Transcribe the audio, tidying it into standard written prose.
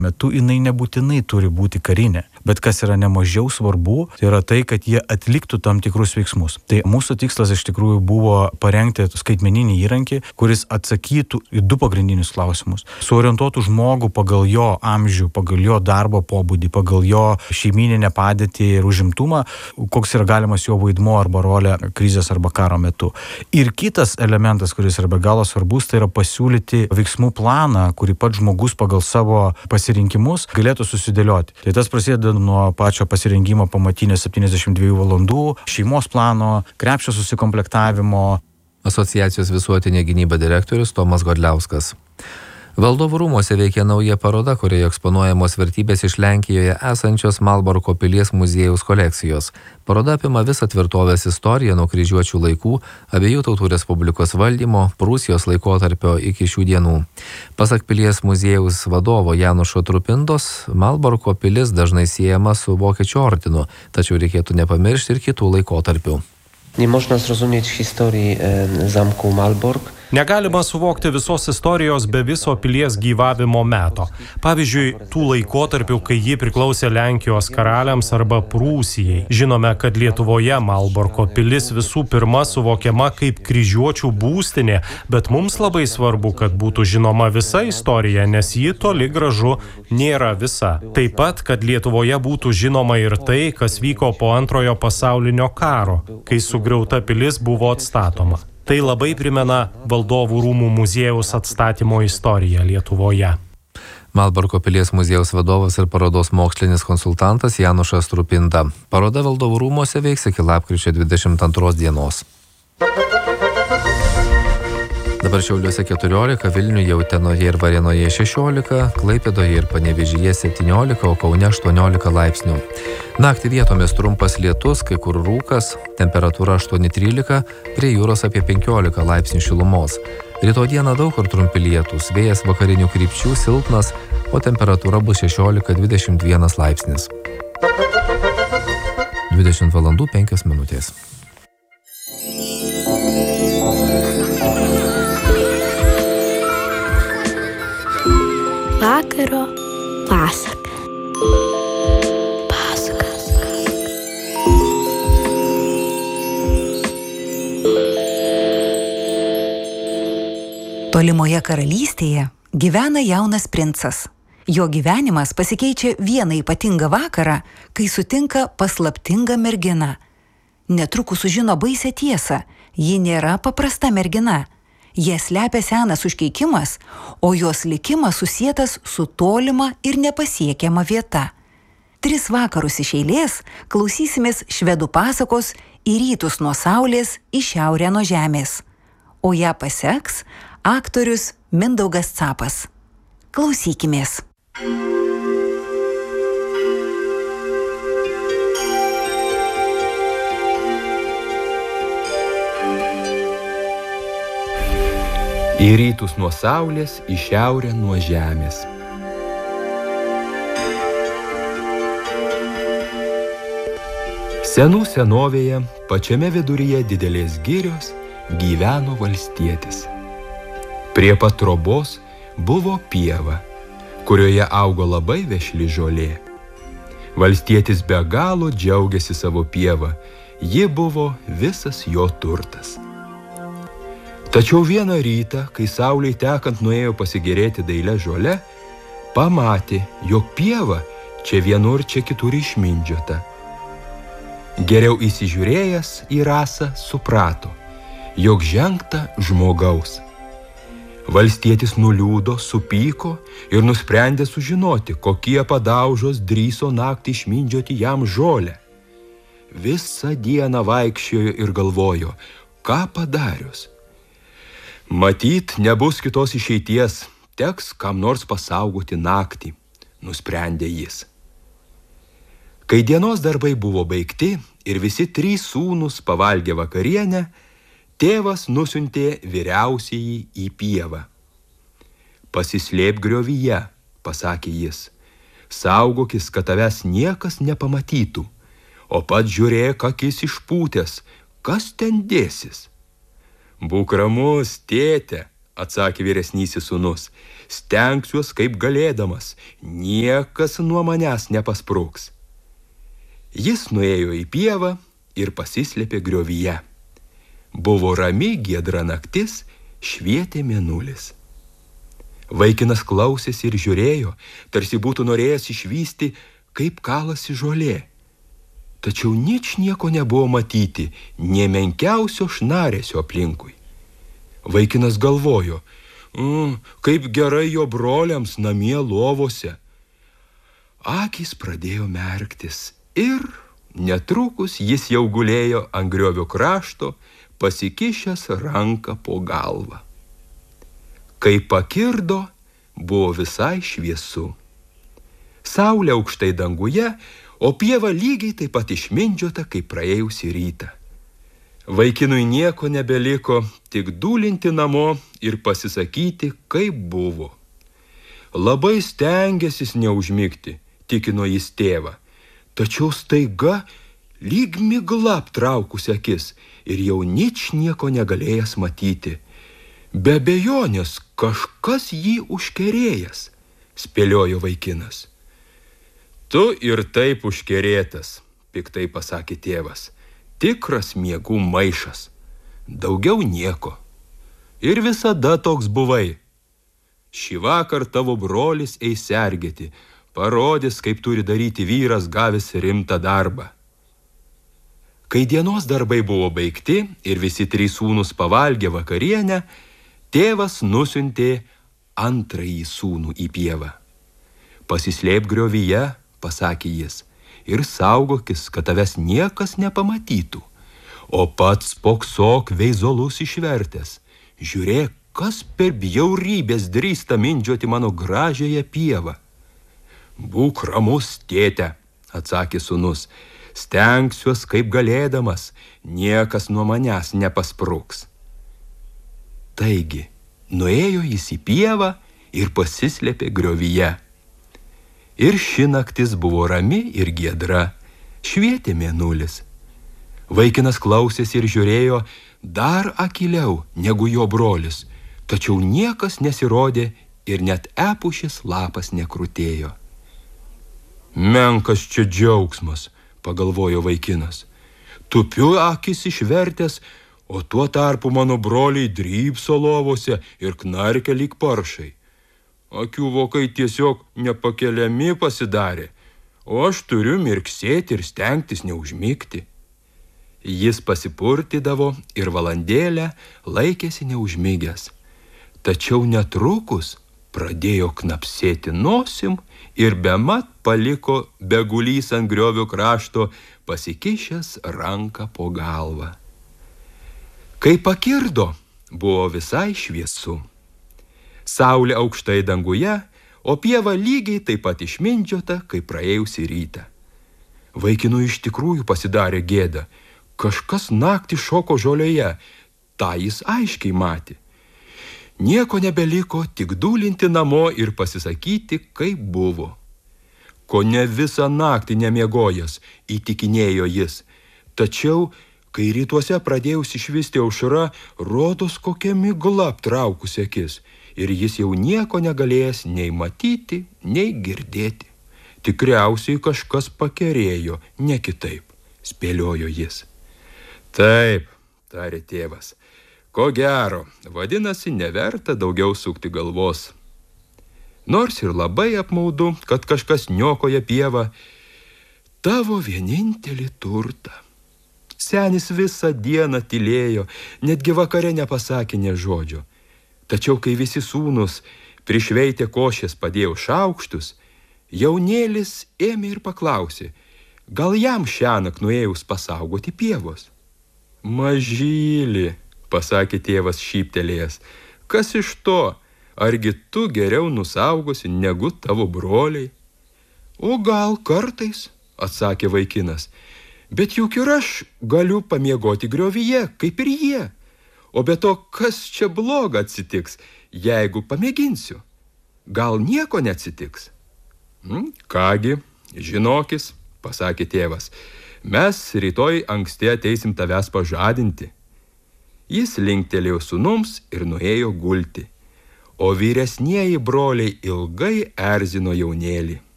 metu jinai nebūtinai turi būti karinė. Bet kas yra nemažiau svarbu, tai yra tai, kad jie atliktų tam tikrus veiksmus. Tai mūsų tikslas iš tikrųjų buvo parengti skaitmeninį įrankį, kuris atsakytų į 2 pagrindinius klausimus. Suorientuotų žmogų pagal jo amžių, pagal jo darbo pobūdį, pagal jo šeimyninę padėtį ir užimtumą, koks yra galimas jo vaidmuo arba rolė krizės arba karo metu. Ir kitas elementas, kuris yra be galo svarbus, tai yra pasiūlyti veiksmų planą, kurį pats žmogus pagal savo pasirinkimus galėtų susidėlioti. Tai tas prasideda nuo pačio pasirengimo pamatinio 72 valandų, šeimos plano, krepšio susikomplektavimo. Asociacijos visuotinė gynyba direktorius Tomas Godliauskas. Valdovų rūmuose veikia nauja paroda, kurioje eksponuojamos vertybės iš Lenkijoje esančios Malborko pilies muziejaus kolekcijos. Paroda apima visą tvirtovės istoriją nuo kryžiuočių laikų, abiejų tautų respublikos valdymo, Prūsijos laikotarpio iki šių dienų. Pasak pilies muziejaus vadovo Janušo Trupindos, Malborko pilis dažnai siejama su Vokiečių ordinu, tačiau reikėtų nepamiršti ir kitų laikotarpių. Nie można zrozumieć historii zamku Malbork. Negalima suvokti visos istorijos be viso pilies gyvavimo meto. Pavyzdžiui, tų laikotarpių, kai ji priklausė Lenkijos karaliams arba Prūsijai. Žinome, kad Lietuvoje Malborko pilis visų pirma suvokiama kaip kryžiuočių būstinė, bet mums labai svarbu, kad būtų žinoma visa istorija, nes ji toli gražu nėra visa. Taip pat, kad Lietuvoje būtų žinoma ir tai, kas vyko po Antrojo pasaulinio karo, kai sugriauta pilis buvo atstatoma. Tai labai primena Valdovų rūmų muziejaus atstatymo istoriją Lietuvoje. Malborko pilies muziejaus vadovas ir parodos mokslinis konsultantas Janušas Trupinda. Paroda Valdovų rūmuose veiks iki lapkričio 22 dienos. Dabar Šiauliuose 14, Vilniuje, Utenoje ir Varėnoje 16, Klaipėdoje ir Panevėžyje 17, o Kaune 18 laipsnių. Naktį vietomis trumpas lietus, kai kur rūkas, temperatūra 8-13, prie jūros apie 15 laipsnių šilumos. Rytoj dieną daug kur trumpi lietūs, vėjas vakarinių krypčių silpnas, o temperatūra bus 16-21 laipsnis. 20 valandų 5 minutės. Vakaro pasaka. Pasakas. Tolimoje karalystėje gyvena jaunas princas. Jo gyvenimas pasikeičia vieną ypatingą vakarą, kai sutinka paslaptingą merginą. Netrukus sužino baisią tiesą, ji nėra paprasta mergina. Jie slepia senas užkeikimas, o jos likimas susietas su tolima ir nepasiekiama vieta. 3 vakarus iš eilės klausysimės švedų pasakos Į rytus nuo saulės, į šiaurę nuo žemės. O ją paseks aktorius Mindaugas Capas. Klausykimės. Į rytus nuo saulės, į šiaurę nuo žemės. Senų senovėje, pačiame viduryje didelės girios, gyveno valstietis. Prie pat trobos buvo pieva, kurioje augo labai vešli žolė. Valstietis be galo džiaugėsi savo pievą, ji buvo visas jo turtas. Tačiau vieną rytą, kai saulei tekant nuėjo pasigėrėti dailę žolę, pamatė, jog pieva čia vienur, čia kitur išmindžiota. Geriau įsižiūrėjęs į rasą suprato, jog žengta žmogaus. Valstietis nuliūdo, supyko ir nusprendė sužinoti, kokie padaužos drįso naktį išmindžioti jam žolę. Visą dieną vaikščiojo ir galvojo, ką padarius. Matyt, nebus kitos išeities, teks kam nors pasaugoti naktį, nusprendė jis. Kai dienos darbai buvo baigti ir visi 3 sūnūs pavalgė vakarienę, tėvas nusiuntė vyriausiąjį į pievą. Pasislėpk griovyje, pasakė jis, saugokis, kad tavęs niekas nepamatytų, o pats žiūrėk akis išpūtęs, kas ten dėsis. Būk ramus, tėte, atsakė vyresnysis sūnus, stengsiuos kaip galėdamas, niekas nuo manęs nepasprūks. Jis nuėjo į pievą ir pasislėpė griovyje. Buvo rami giedra naktis, švietė mėnulis. Vaikinas klausėsi ir žiūrėjo, tarsi būtų norėjęs išvysti, kaip kalasi žolė. Tačiau nieko nebuvo matyti, nė menkiausio šnaresio aplinkui. Vaikinas galvojo, kaip gerai jo broliams namie lovose. Akys pradėjo merktis ir netrukus jis jau gulėjo ant griovio krašto, pasikišęs ranką po galvą. Kai pakirdo, buvo visai šviesu. Saulė aukštai danguje, o pieva lygiai taip pat išmindžiota, kaip praėjusį rytą. Vaikinui nieko nebeliko, tik dūlinti namo ir pasisakyti, kaip buvo. Labai stengėsis neužmigti, tikino jis tėvą, tačiau staiga lyg migla aptraukusi akis ir jau nieko negalėjęs matyti. Be abejonės kažkas jį užkerėjęs, spėliojo vaikinas. Tu ir taip užkerėtas, piktai pasakė tėvas, tikras miegų maišas, daugiau nieko. Ir visada toks buvai. Šį vakar tavo brolis eis sergėti, parodys, kaip turi daryti vyras gavęs rimtą darbą. Kai dienos darbai buvo baigti ir visi 3 sūnus pavalgė vakarienę, tėvas nusiuntė antrąjį sūnų į pievą. Pasislėp griovyje, pasakė jis, ir saugokis, kad tavęs niekas nepamatytų, o pats spoksok veizolus išvertęs. Žiūrėk, kas per bjaurybės drįsta mindžioti mano gražiąją pievą. Būk ramus, tėte, atsakė sūnus, stengsiuos kaip galėdamas, niekas nuo manęs nepaspruks. Taigi, nuėjo jis į pievą ir pasislėpė griovyje. Ir ši naktis buvo rami ir giedra, švietė mėnulis. Vaikinas klausėsi ir žiūrėjo dar akyliau negu jo brolis, tačiau niekas nesirodė ir net epušis lapas nekrutėjo. Menkas čia džiaugsmas, pagalvojo vaikinas. Tupiu akis išvertęs, o tuo tarpu mano broliai drybso lovose ir knarkia lyg paršai. Akių vokai tiesiog nepakeliami pasidarė, o aš turiu mirksėti ir stengtis neužmigti. Jis pasipurtydavo ir valandėlę laikėsi neužmigęs. Tačiau netrukus pradėjo knapsėti nosim ir bemat paliko begulys ant griovio krašto, pasikišęs ranką po galvą. Kai pakirdo, buvo visai šviesu. Saulė aukštai danguje, o pieva lygiai taip pat išmindžiota, kaip praėjusį rytą. Vaikinui iš tikrųjų pasidarė gėda. Kažkas naktį šoko žolėje, tą jis aiškiai matė. Nieko nebeliko, tik dūlinti namo ir pasisakyti, kaip buvo. Kone visą naktį nemiegojęs, įtikinėjo jis. Tačiau, kai rytuose pradėjus išvysti aušra, rodos kokia migla aptraukusi akis. Ir jis jau nieko negalėjęs nei matyti, nei girdėti. Tikriausiai kažkas pakerėjo, ne kitaip, spėliojo jis. Taip, tarė tėvas, ko gero, vadinasi, neverta daugiau sukti galvos. Nors ir labai apmaudu, kad kažkas niokoja pievą, tavo vienintelį turtą. Senis visą dieną tylėjo, netgi vakare nepasakė nė žodžio. Tačiau, kai visi sūnus prišveitę košės padėjo šaukštus, jaunėlis ėmė ir paklausė, gal jam šiąnakt nuėjus pasaugoti pievos. Mažyli, pasakė tėvas šyptelėjęs, kas iš to, argi tu geriau nusaugosi negu tavo broliai? O gal kartais, atsakė vaikinas, bet juk ir aš galiu pamiegoti griovyje, kaip ir jie. O be to, kas čia bloga atsitiks, jeigu pamėginsiu? Gal nieko neatsitiks? Kągi, žinokis, pasakė tėvas, mes rytoj anksti ateisim tavęs pažadinti. Jis linktelėjo sūnums ir nuėjo gulti. o vyresnieji broliai ilgai erzino jaunėlį.